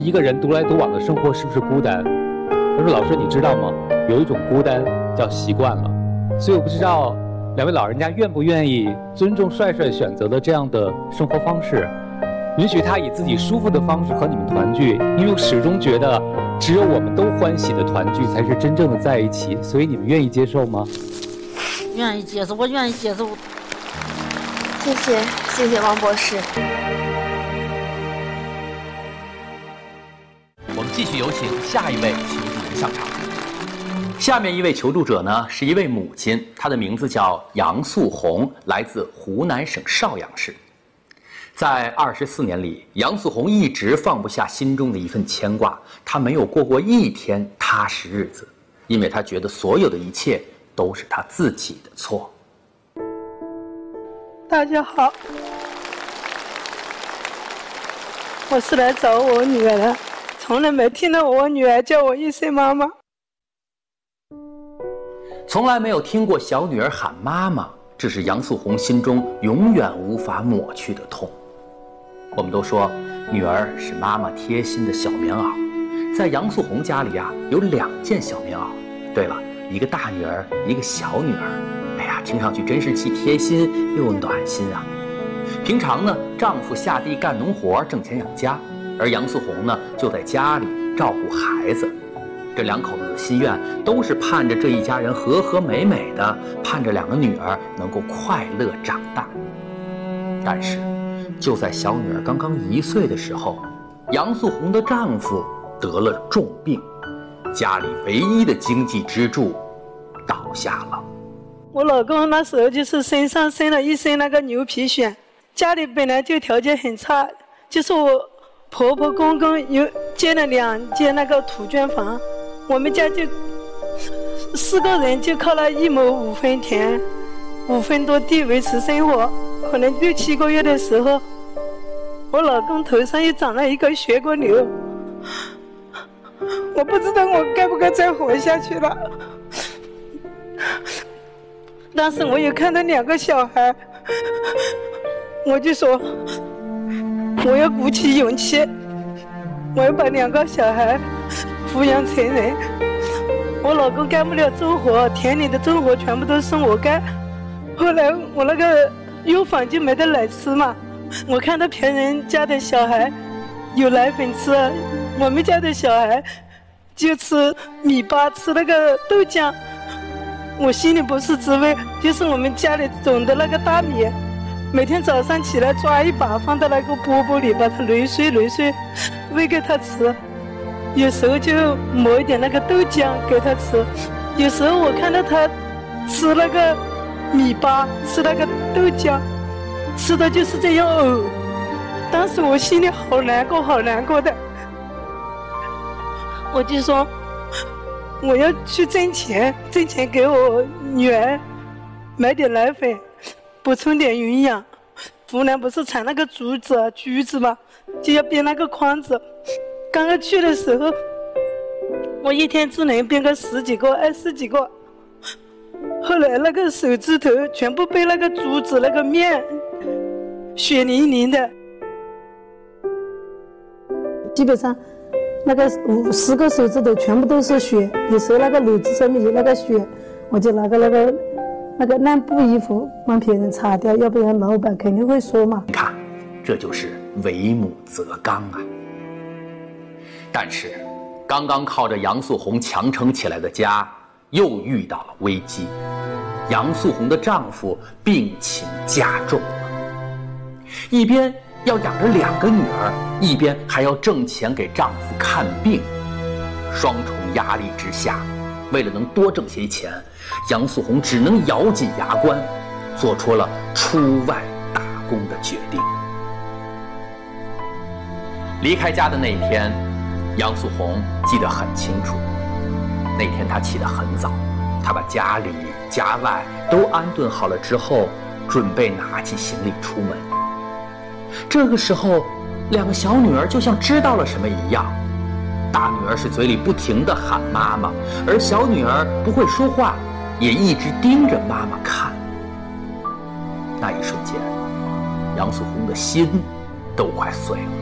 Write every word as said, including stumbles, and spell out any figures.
一个人独来独往的生活是不是孤单？他说：“老师，你知道吗？有一种孤单叫习惯了。”所以我不知道两位老人家愿不愿意尊重帅帅选择的这样的生活方式，允许他以自己舒服的方式和你们团聚，因为我始终觉得只有我们都欢喜的团聚才是真正的在一起。所以你们愿意接受吗？ 愿意接受，我愿意接受。 谢谢，谢谢王博士。 我们继续有请下一位求助人上场。下面一位求助者呢，是一位母亲，她的名字叫杨素红，来自湖南省邵阳市。在二十四年里，杨素红一直放不下心中的一份牵挂，她没有过过一天踏实日子，因为她觉得所有的一切都是她自己的错。 大家好，我是来找我女儿的，从来没听到我女儿叫我一声妈妈。 从来没有听过小女儿喊妈妈，这是杨素红心中永远无法抹去的痛。我们都说女儿是妈妈贴心的小棉袄，在杨素红家里啊，有两件小棉袄。对了，一个大女儿，一个小女儿。哎呀，听上去真是既贴心又暖心啊！平常呢，丈夫下地干农活挣钱养家，而杨素红呢就在家里照顾孩子。这两口子的心愿都是盼着这一家人和和美美的，盼着两个女儿能够快乐长大。但是，就在小女儿刚刚一岁的时候，杨素红的丈夫得了重病，家里唯一的经济支柱倒下了。 我老公那时候就是身上生了一身那个牛皮癣，家里本来就条件很差，就是我婆婆公公有建了两间那个土砖房，我们家就四个人就靠了一亩五分田五分多地维持生活。可能六七个月的时候，我老公头上又长了一个血管瘤，我不知道我该不该再活下去了。当时我有看到两个小孩，我就说我要鼓起勇气，我要把两个小孩抚养成人。我老公干不了重活，田里的重活全部都是我干。后来我那个乳房就没得奶吃嘛，我看到别人家的小孩有奶粉吃，我们家的小孩就吃米粑，吃那个豆浆，我心里不是滋味。就是我们家里种的那个大米，每天早上起来抓一把放到那个饽饽里，把它揉碎揉碎喂给他吃，有时候就磨一点那个豆浆给他吃，有时候我看到他吃那个米粑，吃那个豆浆，吃的就是这样呕。当时我心里好难过好难过的，我就说我要去挣钱，挣钱给我女儿买点奶粉，补充点营养。湖南不是产那个竹子啊橘子嘛，就要编那个筐子。刚刚去的时候，我一天只能编个十几个二十几个，后来那个手指头全部被那个竹子那个面血淋淋的，基本上那个五十个手指头全部都是血，有时候那个篓子上面有那个血，我就拿个那个那个烂布衣服帮别人擦掉，要不然老板肯定会说嘛。 你看，这就是为母则刚啊。但是，刚刚靠着杨素红强撑起来的家，又遇到了危机。杨素红的丈夫病情加重了，一边要养着两个女儿，一边还要挣钱给丈夫看病，双重压力之下，为了能多挣些钱，杨素红只能咬紧牙关，做出了出外打工的决定。离开家的那一天，杨素红记得很清楚。那天她起得很早，她把家里家外都安顿好了之后，准备拿起行李出门。这个时候，两个小女儿就像知道了什么一样，大女儿是嘴里不停地喊妈妈，而小女儿不会说话，也一直盯着妈妈看。那一瞬间，杨素红的心都快碎了。